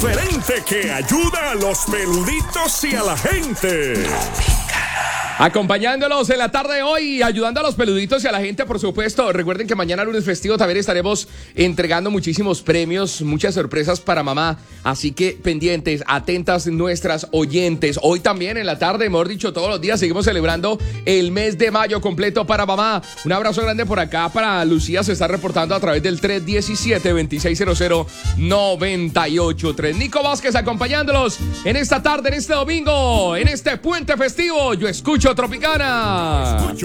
diferente que ayuda a los peluditos y a la gente. Acompañándolos en la tarde de hoy, ayudando a los peluditos y a la gente, por supuesto. Recuerden que mañana lunes festivo también estaremos entregando muchísimos premios, muchas sorpresas para mamá. Así que pendientes, atentas nuestras oyentes. Hoy también en la tarde, mejor dicho, todos los días seguimos celebrando el mes de mayo completo para mamá. Un abrazo grande por acá para Lucía, se está reportando a través del 317-2600-983. Nico Vázquez acompañándolos en esta tarde, en este domingo, en este puente festivo. Yo escucho Tropicana.